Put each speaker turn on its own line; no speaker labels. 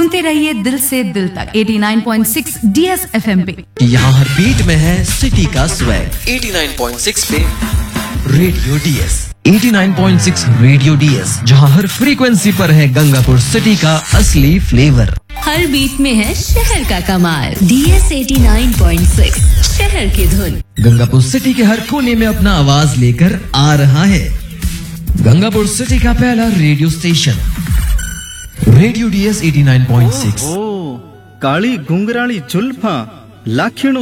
सुनते रहिए दिल से दिल तक 89.6 DS FM पे।
यहाँ हर बीट में है सिटी का स्वैग 89.6 पे रेडियो DS 89.6 रेडियो DS, जहाँ हर फ्रीक्वेंसी पर है गंगापुर सिटी का असली फ्लेवर।
हर बीट में है शहर का कमाल। DS 89.6 शहर की धुन।
गंगापुर सिटी के हर कोने में अपना आवाज लेकर आ रहा है गंगापुर सिटी का पहला रेडियो स्टेशन रेडियो DS 89.6।
काली गुंगराली जुल्फा लाखिणो